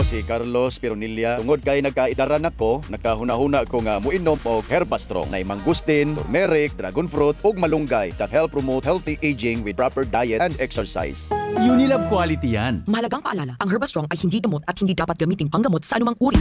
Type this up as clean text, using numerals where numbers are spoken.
Ako si Carlos Pironilla. Tungod kay nagkaidaran ako, nakahuna-huna ko nga muinom og Herbastrong na mangustin, turmeric, dragon fruit ug malunggay that help promote healthy aging with proper diet and exercise. Unilab quality yan. Mahalagang paalala, ang Herbastrong ay hindi gamot at hindi dapat gamitin panggamot sa anumang uri